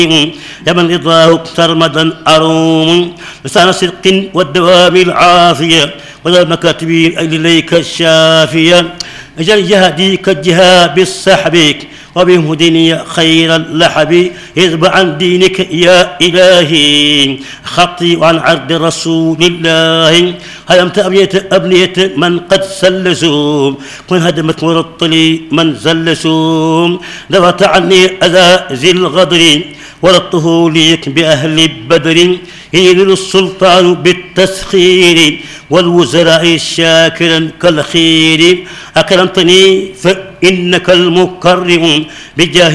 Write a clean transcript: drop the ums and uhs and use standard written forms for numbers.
لمن رضاه سرمدا أروم لسان صدق والدوام العافية وذا المكاتب إليك الشافية اجعل جهدي كالجهاد بالسحب وبهدني خير اللحب اذب عن دينك يا إلهي خطي عن عرض رسول الله هدمت أبنية من قد سلسوا كن هدمت مرطلي من زلسوا دفعت عني أذى ذي الغدر ورطه ليك بأهل بدر يلل السلطان بالتسخير والوزراء شاكرا كالخير أكرمتني فإنك المكرم بجاه